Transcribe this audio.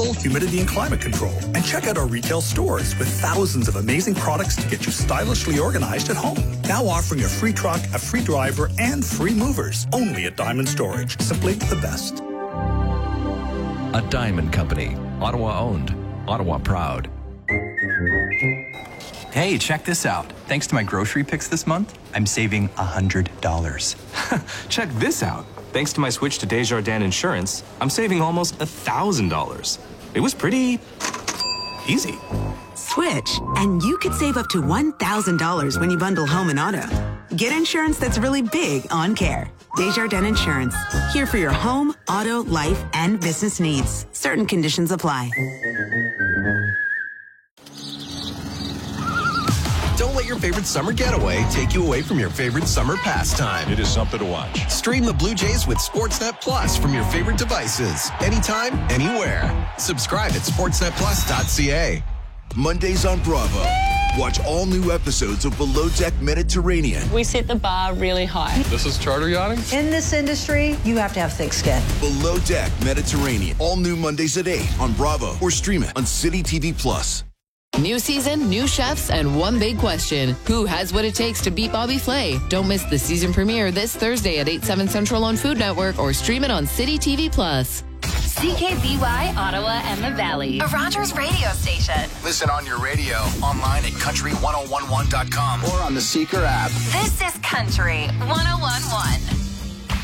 powerful humidity and climate control. And check out our retail stores with thousands of amazing products to get you stylishly organized at home. Now offering a free truck, a free driver, and free movers. Only at Diamond Storage. Simply the best. A Diamond Company. Ottawa owned. Ottawa proud. Hey, check this out. Thanks to my grocery picks this month, I'm saving $100. Check this out. Thanks to my switch to Desjardins Insurance, I'm saving almost $1,000. It was pretty easy. Switch, and you could save up to $1,000 when you bundle home and auto. Get insurance that's really big on care. Desjardins Insurance. Here for your home, auto, life, and business needs. Certain conditions apply. Don't let your favorite summer getaway take you away from your favorite summer pastime. It is something to watch. Stream the Blue Jays with Sportsnet Plus from your favorite devices. Anytime, anywhere. Subscribe at sportsnetplus.ca. Mondays on Bravo. Watch all new episodes of Below Deck Mediterranean. We set the bar really high. This is charter yachting? In this industry, you have to have thick skin. Below Deck Mediterranean. All new Mondays at 8 on Bravo or stream it on City TV Plus. New season, new chefs, and one big question. Who has what it takes to beat Bobby Flay? Don't miss the season premiere this Thursday at 8, 7 Central on Food Network or stream it on City TV Plus. CKBY, Ottawa and the Valley. A Rogers radio station. Listen on your radio, online at country1011.com or on the Seeker app. This is Country 1011.